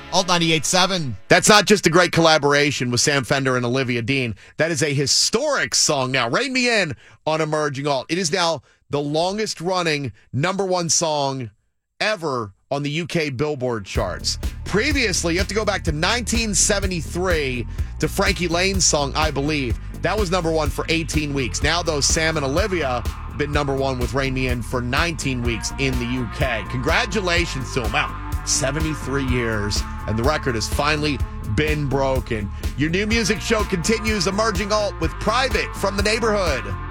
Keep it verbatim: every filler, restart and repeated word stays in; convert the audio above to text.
Alt ninety-eight point seven. That's not just a great collaboration with Sam Fender and Olivia Dean. That is a historic song now. Rein Me In on Emerging Alt. It is now the longest running number one song ever on the U K Billboard charts. Previously, you have to go back to nineteen seventy-three to Frankie Lane's song, I Believe. That was number one for eighteen weeks. Now, though, Sam and Olivia have been number one with Rein Me In for nineteen weeks in the U K. Congratulations to them. Wow, seventy-three years, and the record has finally been broken. Your new music show continues, Emerging Alt with Private from the Neighborhood.